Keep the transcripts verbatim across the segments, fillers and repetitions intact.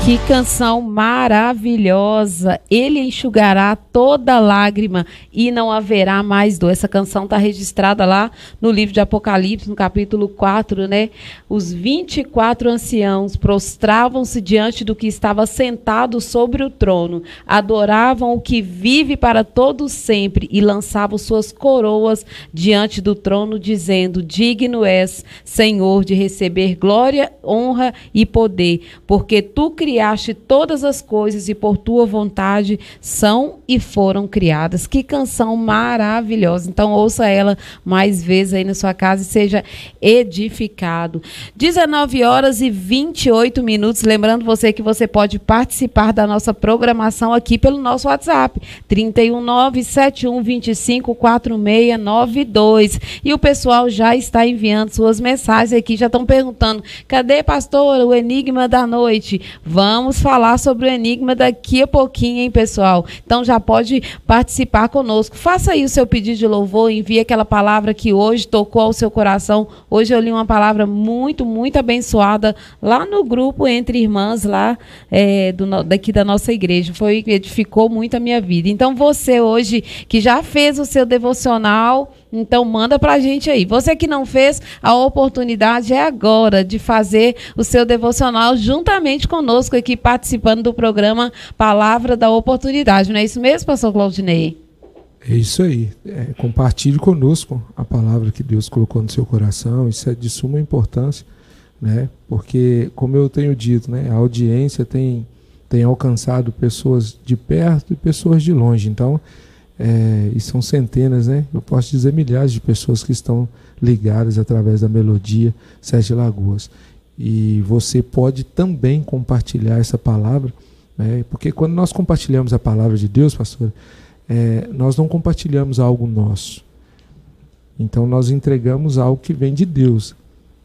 Que canção maravilhosa! Ele enxugará toda lágrima e não haverá mais dor. Essa canção está registrada lá no livro de Apocalipse, no capítulo quatro, né? Os vinte e quatro anciãos prostravam-se diante do que estava sentado sobre o trono, adoravam o que vive para todo sempre e lançavam suas coroas diante do trono, dizendo: digno és, Senhor, de receber glória, honra e poder, porque tu criaste Criaste todas as coisas e por tua vontade são e foram criadas. Que canção maravilhosa. Então ouça ela mais vezes aí na sua casa e seja edificado. dezenove horas e vinte e oito minutos. Lembrando você que você pode participar da nossa programação aqui pelo nosso WhatsApp. trinta e um, nove sete um, vinte e cinco, quarenta e seis noventa e dois. E o pessoal já está enviando suas mensagens aqui. Já estão perguntando: cadê, pastor, o enigma da noite? Vamos falar sobre o enigma daqui a pouquinho, hein, pessoal? Então já pode participar conosco. Faça aí o seu pedido de louvor, envie aquela palavra que hoje tocou ao seu coração. Hoje eu li uma palavra muito, muito abençoada lá no grupo Entre Irmãs, lá é, do, daqui da nossa igreja. Foi, edificou muito a minha vida. Então você hoje que já fez o seu devocional, então manda pra gente aí. Você que não fez, a oportunidade é agora de fazer o seu devocional juntamente conosco aqui, participando do programa Palavra da Oportunidade. Não é isso mesmo, pastor Claudinei? É isso aí. É, compartilhe conosco a palavra que Deus colocou no seu coração. Isso é de suma importância, né? Porque, como eu tenho dito, né, a audiência tem, tem alcançado pessoas de perto e pessoas de longe. Então, É, e são centenas, né? Eu posso dizer milhares de pessoas que estão ligadas através da melodia Sete Lagoas. E você pode também compartilhar essa palavra, né? Porque quando nós compartilhamos a palavra de Deus, pastor, é, nós não compartilhamos algo nosso. Então nós entregamos algo que vem de Deus.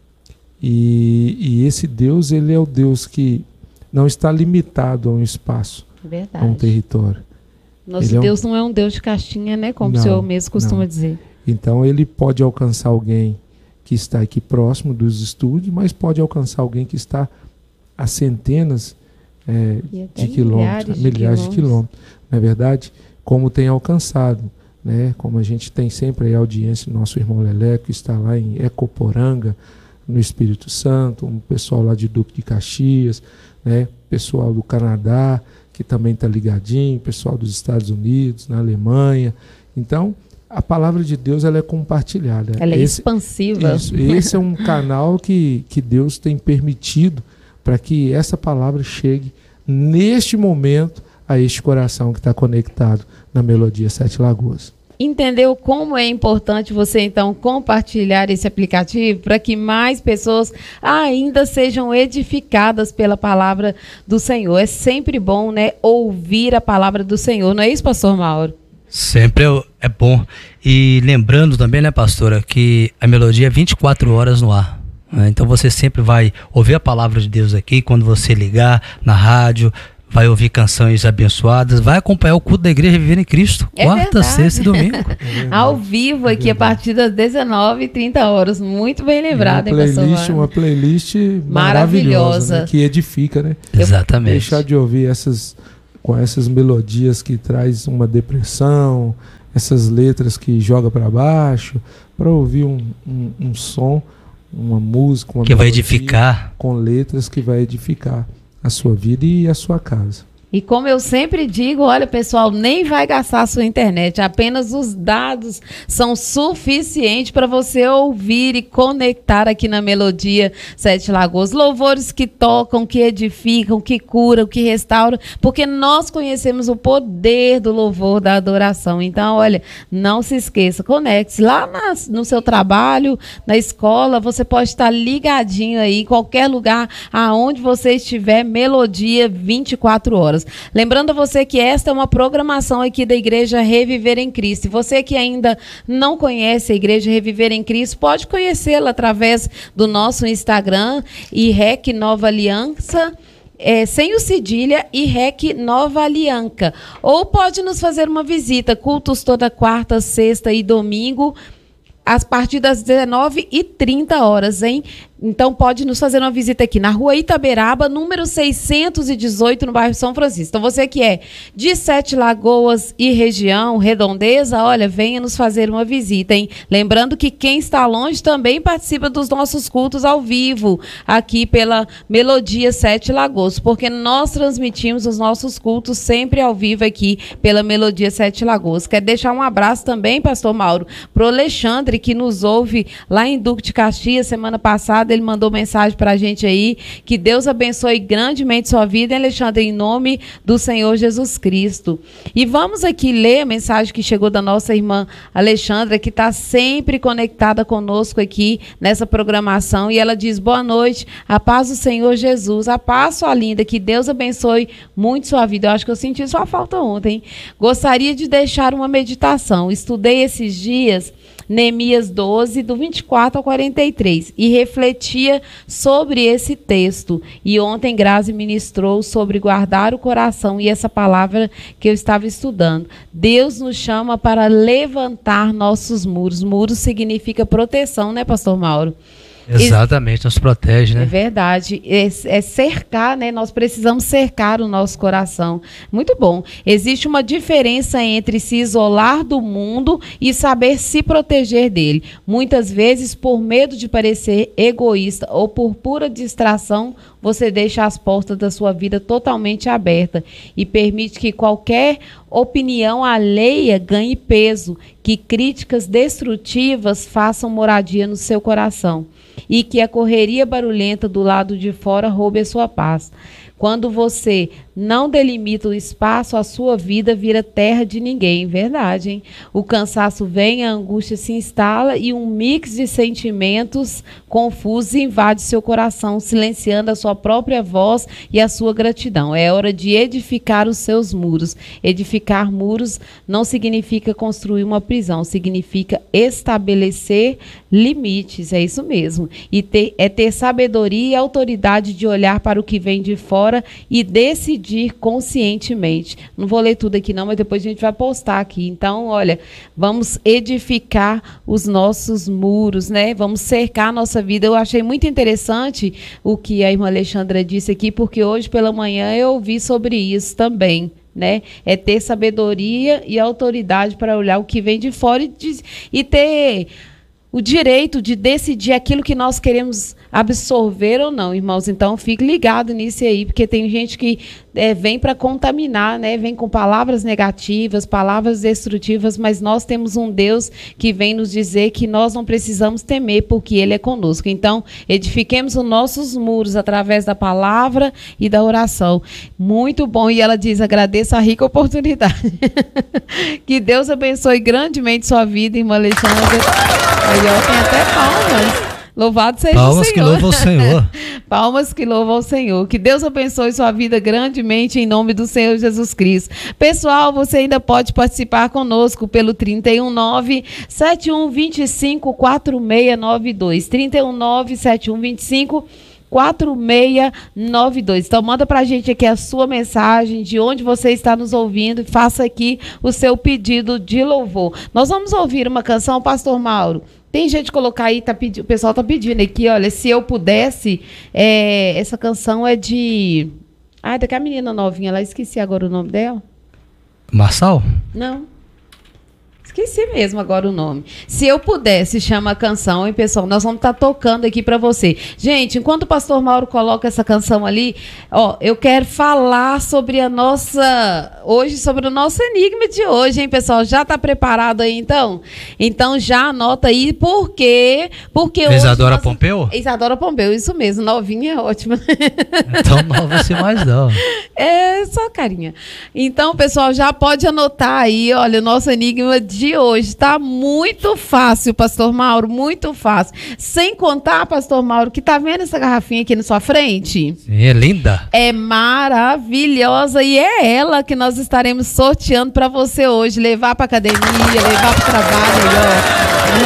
E, e esse Deus, ele é o Deus que não está limitado a um espaço, Verdade. A um território. Nosso ele Deus é um... não é um Deus de caixinha, né? Como não, o senhor mesmo costuma não. dizer. Então ele pode alcançar alguém que está aqui próximo dos estúdios, mas pode alcançar alguém que está a centenas é, de quilômetros, milhares, de, milhares quilômetros. de quilômetros. Não é verdade? Como tem alcançado, né? Como a gente tem sempre a audiência do nosso irmão Lelé, que está lá em Ecoporanga, no Espírito Santo, um pessoal lá de Duque de Caxias, né? Pessoal do Canadá, que também está ligadinho, pessoal dos Estados Unidos, na Alemanha. Então, a palavra de Deus, ela é compartilhada. Ela é esse, expansiva. Isso, esse é um canal que, que Deus tem permitido para que essa palavra chegue neste momento a este coração que está conectado na melodia Sete Lagoas. Entendeu como é importante você, então, compartilhar esse aplicativo para que mais pessoas ainda sejam edificadas pela palavra do Senhor. É sempre bom, né, ouvir a palavra do Senhor. Não é isso, pastor Mauro? Sempre é bom. E lembrando também, né, pastora, que a melodia é vinte e quatro horas no ar. Né? Então você sempre vai ouvir a palavra de Deus aqui quando você ligar na rádio, vai ouvir canções abençoadas, vai acompanhar o culto da Igreja Viver em Cristo, é quarta, verdade. sexta e domingo. É Ao vivo aqui, é a partir das dezenove e trinta horas. Muito bem lembrado, uma hein, playlist, pastor? Uma playlist maravilhosa, maravilhosa. Né? Que edifica, né? Exatamente. Deixar de ouvir essas, com essas melodias que traz uma depressão, essas letras que joga para baixo, para ouvir um, um, um som, uma música, uma que vai edificar, com letras que vai edificar a sua vida e a sua casa. E como eu sempre digo, olha, pessoal, nem vai gastar a sua internet, apenas os dados são suficientes para você ouvir e conectar aqui na melodia Sete Lagoas. Louvores que tocam, que edificam, que curam, que restauram, porque nós conhecemos o poder do louvor, da adoração. Então, olha, não se esqueça, conecte-se lá nas, no seu trabalho, na escola, você pode estar ligadinho aí, em qualquer lugar, aonde você estiver, melodia vinte e quatro horas. Lembrando a você que esta é uma programação aqui da Igreja Reviver em Cristo. E você que ainda não conhece a Igreja Reviver em Cristo, pode conhecê-la através do nosso Instagram, I R E C Nova Aliança, é, sem o cedilha, I R E C Nova Aliança. Ou pode nos fazer uma visita, cultos toda quarta, sexta e domingo, a partir das dezenove e trinta horas, em então pode nos fazer uma visita aqui na Rua Itaberaba, número seiscentos e dezoito, no bairro São Francisco. Então você que é de Sete Lagoas e região, Redondeza, olha, venha nos fazer uma visita, hein? Lembrando que quem está longe também participa dos nossos cultos ao vivo, aqui pela Melodia Sete Lagoas, porque nós transmitimos os nossos cultos sempre ao vivo aqui pela Melodia Sete Lagoas. Quero deixar um abraço também, pastor Mauro, para o Alexandre, que nos ouve lá em Duque de Caxias, semana passada, ele mandou mensagem para a gente aí, que Deus abençoe grandemente sua vida, Alexandre, em nome do Senhor Jesus Cristo. E vamos aqui ler a mensagem que chegou da nossa irmã Alexandra, que está sempre conectada conosco aqui nessa programação, e ela diz: boa noite, a paz do Senhor Jesus, a paz, sua linda, que Deus abençoe muito sua vida. Eu acho que eu senti sua falta ontem. Gostaria de deixar uma meditação. Estudei esses dias Neemias doze, do vinte e quatro ao quarenta e três, e refletia sobre esse texto. E ontem Grazi ministrou sobre guardar o coração, e essa palavra que eu estava estudando. Deus nos chama para levantar nossos muros. Muros significa proteção, né, pastor Mauro? Exatamente, nos protege, né? É verdade, é, é cercar, né? Nós precisamos cercar o nosso coração. Muito bom. Existe uma diferença entre se isolar do mundo e saber se proteger dele. Muitas vezes, por medo de parecer egoísta ou por pura distração, você deixa as portas da sua vida totalmente abertas e permite que qualquer opinião alheia ganhe peso, que críticas destrutivas façam moradia no seu coração e que a correria barulhenta do lado de fora roube a sua paz. Quando você não delimita o espaço, a sua vida vira terra de ninguém. Verdade, hein? O cansaço vem, a angústia se instala e um mix de sentimentos confusos invade seu coração, silenciando a sua própria voz e a sua gratidão. É hora de edificar os seus muros. Edificar muros não significa construir uma prisão, significa estabelecer limites. É isso mesmo. E ter, é ter sabedoria e autoridade de olhar para o que vem de fora e decidir conscientemente. Não vou ler tudo aqui não, mas depois a gente vai postar aqui. Então, olha, vamos edificar os nossos muros, né? Vamos cercar a nossa vida. Eu achei muito interessante o que a irmã Alexandra disse aqui, porque hoje pela manhã eu ouvi sobre isso também. Né? É ter sabedoria e autoridade para olhar o que vem de fora e, de, e ter o direito de decidir aquilo que nós queremos absorver ou não, irmãos. Então, fique ligado nisso aí, porque tem gente que é, vem para contaminar, né? Vem com palavras negativas, palavras destrutivas, mas nós temos um Deus que vem nos dizer que nós não precisamos temer, porque Ele é conosco. Então, edifiquemos os nossos muros através da palavra e da oração. Muito bom. E ela diz: agradeço a rica oportunidade. Que Deus abençoe grandemente sua vida, irmã Alexandra. Aí, ó, tem até palmas. Louvado seja Palmas o Senhor. que louvam o Senhor. Palmas que louvam o Senhor. Que Deus abençoe sua vida grandemente em nome do Senhor Jesus Cristo. Pessoal, você ainda pode participar conosco pelo trinta e um, nove sete um dois cinco, quatro seis nove dois. trinta e um, nove sete um dois cinco, quatro seis nove dois. Então manda pra gente aqui a sua mensagem, de onde você está nos ouvindo, e faça aqui o seu pedido de louvor. Nós vamos ouvir uma canção, pastor Mauro. Tem gente colocar aí, tá pedi- o pessoal tá pedindo aqui, olha, se eu pudesse, é, essa canção é de... Ai, daquela menina novinha lá, esqueci agora o nome dela. Marçal? Não. Esqueci mesmo agora o nome. Se eu pudesse, chama a canção, hein, pessoal? Nós vamos estar tocando aqui para você. Gente, enquanto o pastor Mauro coloca essa canção ali, ó, eu quero falar sobre a nossa... Hoje, sobre o nosso enigma de hoje, hein, pessoal? Já está preparado aí, então? Então, já anota aí, por quê? Porque hoje... Isadora nós... Pompeu? Isadora Pompeu, isso mesmo. Novinha é ótima. Então, não vai ser mais não. É, só carinha. Então, pessoal, já pode anotar aí, olha, o nosso enigma de hoje tá muito fácil, pastor Mauro, muito fácil. Sem contar, pastor Mauro, que tá vendo essa garrafinha aqui na sua frente? Sim, é linda. É maravilhosa e é ela que nós estaremos sorteando para você hoje, levar para academia, levar para o trabalho, ó. Muito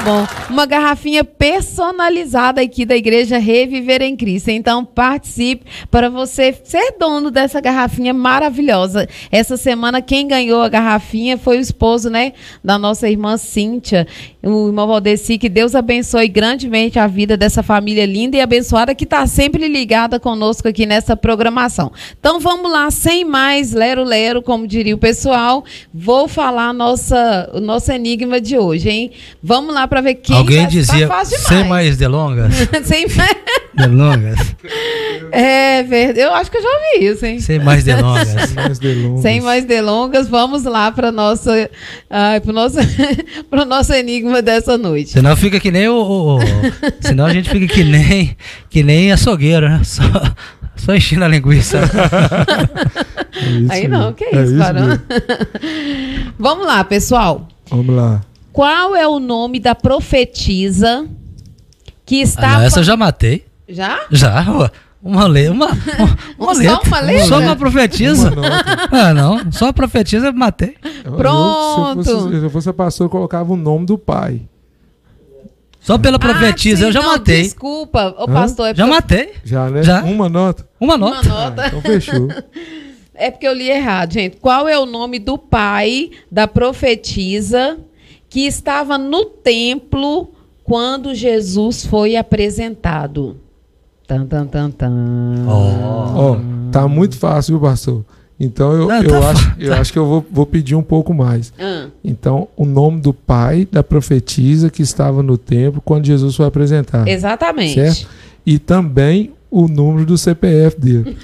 bom. Uma garrafinha personalizada aqui da Igreja Reviver em Cristo. Então, participe para você ser dono dessa garrafinha maravilhosa. Essa semana, quem ganhou a garrafinha foi o esposo, né, da nossa irmã Cíntia, o irmão Valdeci. Que Deus abençoe grandemente a vida dessa família linda e abençoada que está sempre ligada conosco aqui nessa programação. Então, vamos lá, sem mais lero-lero, como diria o pessoal, vou falar nossa, o nosso enigma de hoje, hein? Vamos lá para ver quem Alguém vai, dizia, tá fácil demais. sem mais delongas. Sem mais... delongas. É verdade, eu acho que eu já ouvi isso, hein? Sem mais delongas. Sem mais delongas. Sem mais delongas, vamos lá para nossa, ah, para o nosso, pro nosso enigma dessa noite. Senão fica que nem o, o, o senão a gente fica que nem que nem açougueiro, né? Só, só enchendo a linguiça. É isso Aí não, mesmo. que é isso, é Barão? mesmo. Vamos lá, pessoal. Vamos lá. Qual é o nome da profetisa que Ah, estava... não, essa eu já matei. Já? Já, ó. Uma letra, uma, uma, uma Só letra. uma letra? Só uma profetisa. Uma nota. Ah, não. Só a profetisa eu matei. Eu- Pronto. Eu, se, eu fosse, se eu fosse a pastor, eu colocava o nome do pai. Só pela profetisa Ah, eu já sim, não, matei. Desculpa, ô Hã? pastor. É Já porque, matei. Já, né? Já. Uma nota. Uma uma nota. nota. Ah, então fechou. É porque eu li errado, gente. Qual é o nome do pai da profetisa que estava no templo quando Jesus foi apresentado? Tan, tan, tan, tan. Ó. Ó, tá muito fácil, viu, pastor? Então eu, Não, eu, tá acho, fa- eu acho que eu vou, vou pedir um pouco mais. Ah, Então, o nome do pai da profetisa que estava no templo quando Jesus foi apresentado. exatamente. Certo? E também o número do C P F dele.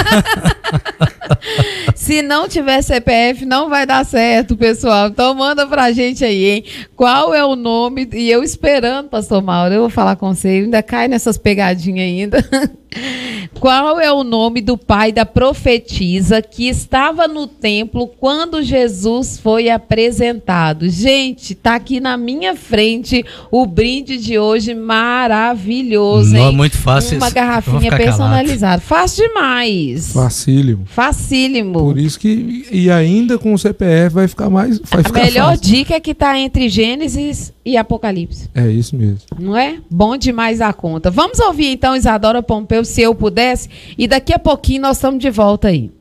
Se não tiver C P F, não vai dar certo, pessoal. Então manda pra gente aí, hein? Qual é o nome? E eu esperando, pastor Mauro, eu vou falar com você, ainda cai nessas pegadinhas ainda. Qual é o nome do pai da profetisa que estava no templo quando Jesus foi apresentado? Gente, tá aqui na minha frente o brinde de hoje maravilhoso, Não, hein? muito fácil. Uma Eu vou garrafinha ficar calado. personalizada. Fácil demais. Facílimo. Facílimo. Por isso que. E ainda com o C P F vai ficar mais. Vai A ficar melhor fácil. dica é que está entre Gênesis e Apocalipse. É isso mesmo. Não é? Bom demais a conta. Vamos ouvir então Isadora Pompeu, Se Eu Pudesse, e daqui a pouquinho nós estamos de volta aí.